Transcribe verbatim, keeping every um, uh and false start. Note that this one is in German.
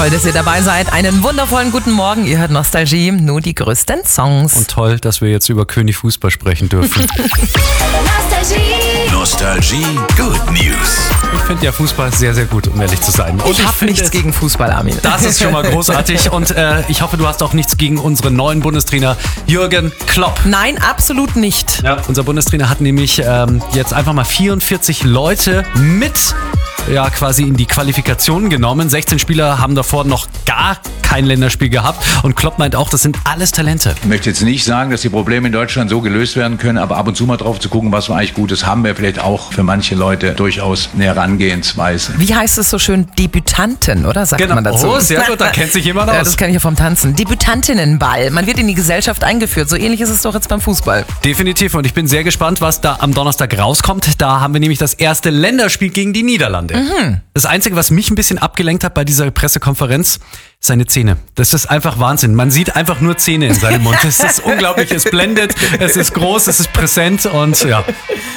Toll, dass ihr dabei seid. Einen wundervollen guten Morgen. Ihr hört Nostalgie, nur die größten Songs. Und toll, dass wir jetzt über König Fußball sprechen dürfen. Nostalgie. Nostalgie Good News. Ich finde ja Fußball sehr, sehr gut, um ehrlich zu sein. Und ich habe nichts gegen Fußball, Armin. Das ist schon mal großartig. Und äh, ich hoffe, du hast auch nichts gegen unseren neuen Bundestrainer Jürgen Klopp. Nein, absolut nicht. Ja, unser Bundestrainer hat nämlich ähm, jetzt einfach mal vierundvierzig Leute mit ja quasi in die Qualifikation genommen. sechzehn Spieler haben davor noch gar kein Länderspiel gehabt. Und Klopp meint auch, das sind alles Talente. Ich möchte jetzt nicht sagen, dass die Probleme in Deutschland so gelöst werden können, aber ab und zu mal drauf zu gucken, was wir eigentlich Gutes haben, wäre vielleicht auch für manche Leute durchaus eine Herangehensweise. Wie heißt es so schön? Debütanten, oder? Sagt Genau. man dazu. Oh, sehr gut, da kennt sich jemand aus. Ja, das kenne ich ja vom Tanzen. Debütantinnenball. Man wird in die Gesellschaft eingeführt. So ähnlich ist es doch jetzt beim Fußball. Definitiv. Und ich bin sehr gespannt, was da am Donnerstag rauskommt. Da haben wir nämlich das erste Länderspiel gegen die Niederlande. Mhm. Das Einzige, was mich ein bisschen abgelenkt hat bei dieser Pressekonferenz, seine Zähne. Das ist einfach Wahnsinn. Man sieht einfach nur Zähne in seinem Mund. Es ist unglaublich. Es blendet, es ist groß, es ist präsent und ja.